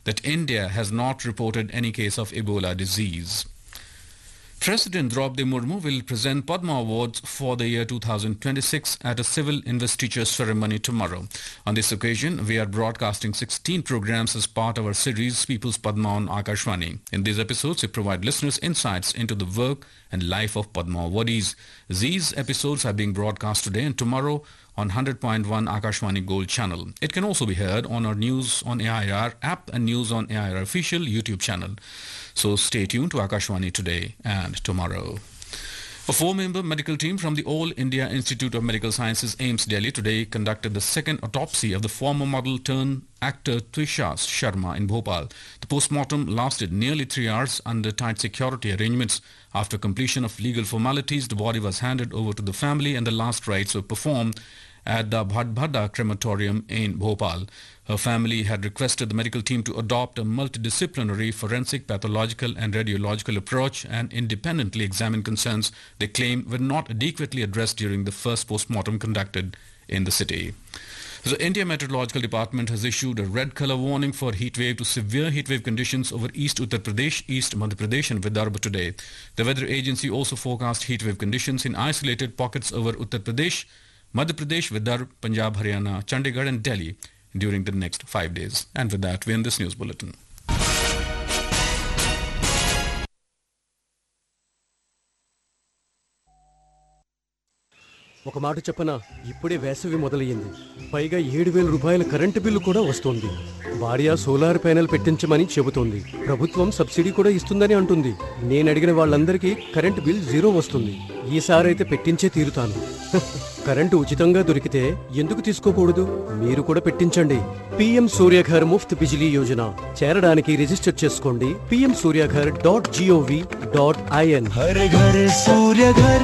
that India has not reported any case of Ebola disease. President Draupadi Murmu will present Padma Awards for the year 2026 at a civil investiture ceremony tomorrow. On this occasion, we are broadcasting 16 programs as part of our series People's Padma on Akashvani. In these episodes, we provide listeners insights into the work and life of Padma awardees. These episodes are being broadcast today and tomorrow on 100.1 Akashvani Gold channel. It can also be heard on our News on AIR app and News on AIR official YouTube channel. So stay tuned to Akashvani today and tomorrow. A 4-member medical team from the All India Institute of Medical Sciences AIMS Delhi today conducted the second autopsy of the former model turned actor Trisha Sharma in Bhopal. The postmortem lasted nearly 3 hours under tight security arrangements. After completion of legal formalities, the body was handed over to the family and the last rites were performed at the Bhadbhada crematorium in Bhopal. Her family had requested the medical team to adopt a multidisciplinary forensic, pathological and radiological approach and independently examine concerns they claim were not adequately addressed during the first postmortem conducted in the city. The India Meteorological Department has issued a red color warning for heatwave to severe heatwave conditions over East Uttar Pradesh, East Madhya Pradesh and Vidarbha today. The weather agency also forecast heatwave conditions in isolated pockets over Uttar Pradesh, Madhya Pradesh, Vidarbha, Punjab, Haryana, Chandigarh and Delhi during the next 5 days. And with that, we end this news bulletin. ఒక మాట చెప్పనా, ఇప్పుడే వేసవి మొదలయ్యింది. పైగా 7,000 రూపాయల current bill కూడా వస్తోంది. భార్య సోలార్ ప్యానెల్ పెట్టించమని చెబుతోంది. ప్రభుత్వం సబ్సిడీ కూడా ఇస్తుందని అంటుంది. నేను అడిగిన వాళ్ళందరికీ కరెంటు బిల్ 0 వస్తుంది. ఈసారైతే పెట్టించే తీరుతాను. కరెంటు ఉచితంగా దొరికితే ఎందుకు తీసుకోకూడదు? మీరు కూడా పెట్టించండి. PM సూర్యఘర్ ముఫ్త్ బిజిలీ యోజన చేరడానికి రిజిస్టర్ చేసుకోండి. pmsuryaghar.gov.in. हर घर सूर्य घर.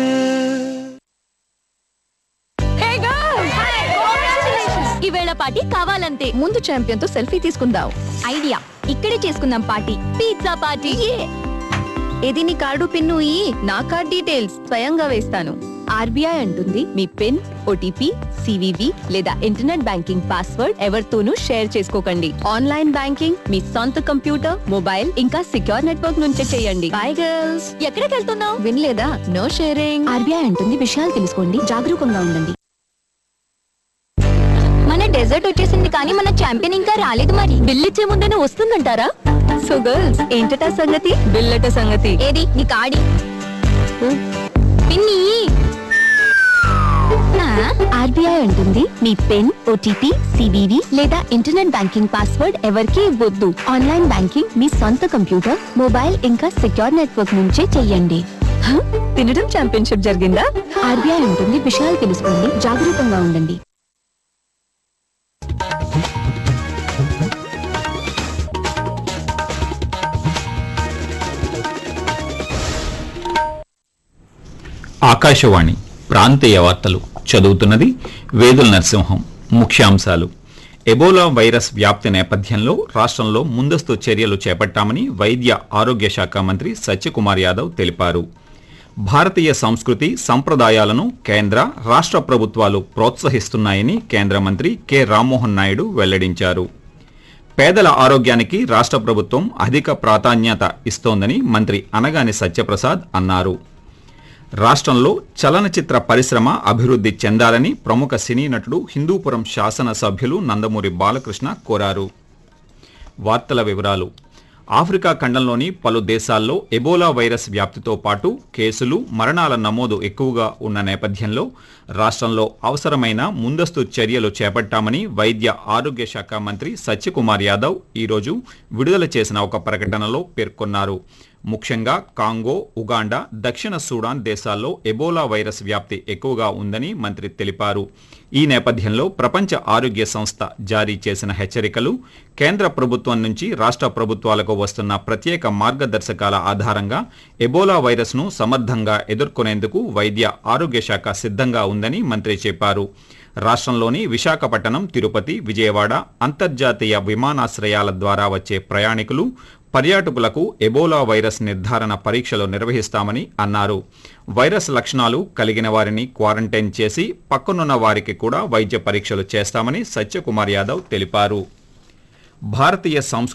ఈవేళ పార్టీ కావాలంతే. ముందు ఛాంపియన్ తో సెల్ఫీ తీసుకుందాం. ఐడియా, ఇక్కడే చేసుకుందాం పార్టీ. Pizza party. ఏది నీ కార్డు పిన్ను ఈ నా కార్డ్ డీటెయిల్స్ స్వయంగా వేస్తాను. ఆర్బీఐ అంటుంది మీ పిన్, ఓటీపీ, సివివి లేదా ఇంటర్నెట్ బ్యాంకింగ్ పాస్వర్డ్ ఎవరితోనూ షేర్ చేసుకోకండి. ఆన్లైన్ బ్యాంకింగ్ మీ సొంత కంప్యూటర్, మొబైల్ ఇంకా సిక్యూర్ నెట్వర్క్ నుంచే చేయండి. By girls. ఎక్కడికి వెళ్తున్నావు? వినలేదా? No sharing. ఆర్బీఐ అంటుంది విషయాలు తెలుసుకోండి, జాగరూకంగా ఉండండి. మన డెజర్ట్ వచ్చేసింది కానీ మన ఛాంపియన్ ఇంకా రాలేదు. మరి బిల్ ఇచ్చే ముందేనే వస్తుందంటారా? సో గర్ల్స్, ఏంటట సంగతి? బిల్లట సంగతి. ఏది నీ కార్డి పిన్ని? ఆర్బీఐ అంటుంది మీ పిన్, ఓటీపీ, సివివి లేదా ఇంటర్నెట్ బ్యాంకింగ్ పాస్వర్డ్ ఎవరికి ఇవ్వద్దు. ఆన్లైన్ బ్యాంకింగ్ మీ సొంత కంప్యూటర్, మొబైల్ ఇంకా సెక్యూర్ నెట్వర్క్ నుంచే చెయ్యండి. తినడం ఛాంపియన్షిప్ జరిగిందా? ఆర్బీఐ అంటుంది విషయాలు తెలుసుకోండి, జాగరూకంగా ఉండండి. ఆకాశవాణి ప్రాంతీయ వార్తలు చదువుతున్నది వేదుల నరసింహం. ముఖ్యాంశాలు: ఎబోలా వైరస్ వ్యాప్తి నేపథ్యంలో రాష్ట్రంలో ముందస్తు చర్యలు చేపట్టామని వైద్య ఆరోగ్య శాఖ మంత్రి సత్యకుమార్ యాదవ్ తెలిపారు. భారతీయ సంస్కృతి సంప్రదాయాలను కేంద్ర, రాష్ట్ర ప్రభుత్వాలు ప్రోత్సహిస్తున్నాయని కేంద్ర మంత్రి కె రామ్మోహన్ నాయుడు వెల్లడించారు. పేదల ఆరోగ్యానికి రాష్ట్ర ప్రభుత్వం అధిక ప్రాధాన్యత ఇస్తోందని మంత్రి అనగాని సత్యప్రసాద్ అన్నారు. రాష్ట్రంలో చలనచిత్ర పరిశ్రమ అభివృద్ధి చెందాలని ప్రముఖ సినీ నటుడు, హిందూపురం శాసనసభ్యులు నందమూరి బాలకృష్ణ కోరారు. వార్తల వివరాలు: ఆఫ్రికా ఖండంలోని పలు దేశాల్లో ఎబోలా వైరస్ వ్యాప్తితో పాటు కేసులు, మరణాల నమోదు ఎక్కువగా ఉన్న నేపథ్యంలో రాష్ట్రంలో అవసరమైన ముందస్తు చర్యలు చేపట్టామని వైద్య ఆరోగ్య శాఖ మంత్రి సత్యకుమార్ యాదవ్ ఈరోజు విడుదల చేసిన ఒక ప్రకటనలో పేర్కొన్నారు. ముఖ్యంగా కాంగో, ఉగాండా, దక్షిణ సూడాన్ దేశాల్లో ఎబోలా వైరస్ వ్యాప్తి ఎక్కువగా ఉందని మంత్రి తెలిపారు. ఈ నేపథ్యంలో ప్రపంచ ఆరోగ్య సంస్థ జారీ చేసిన హెచ్చరికలు, కేంద్ర ప్రభుత్వం నుంచి రాష్ట్ర ప్రభుత్వాలకు వస్తున్న ప్రత్యేక మార్గదర్శకాల ఆధారంగా ఎబోలా వైరస్ను సమర్థంగా ఎదుర్కొనేందుకు వైద్య ఆరోగ్య శాఖ సిద్ధంగా ఉందని మంత్రి చెప్పారు. రాష్ట్రంలోని విశాఖపట్నం, తిరుపతి, విజయవాడ అంతర్జాతీయ విమానాశ్రయాల ద్వారా వచ్చే ప్రయాణికులు, పర్యాటకులకు ఎబోలా వైరస్ నిర్ధారణ పరీక్షలు నిర్వహిస్తామని అన్నారు. వైరస్ లక్షణాలు కలిగిన వారిని క్వారంటైన్ చేసి పక్కనున్న వారికి కూడా వైద్య పరీక్షలు చేస్తామని సత్యకుమార్ యాదవ్ తెలిపారు. భారతీయ